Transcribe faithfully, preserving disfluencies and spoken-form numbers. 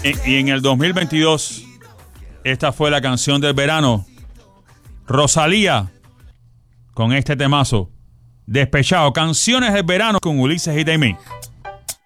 Y en el dos mil veintidós, esta fue la canción del verano. Rosalía, con este temazo. Despechado. Canciones del verano con Ulises y Demi.